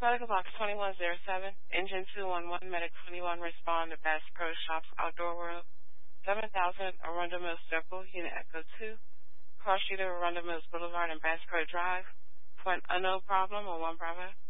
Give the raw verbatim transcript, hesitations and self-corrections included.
Medical Box twenty-one oh seven, Engine two one one, Medic twenty-one, respond to Bass Pro Shops Outdoor World, seven thousand Arundel Mills Circle, Unit Echo two, Cross Street of Arundel Mills Boulevard and Bass Pro Drive, for an unknown problem on one Bravo.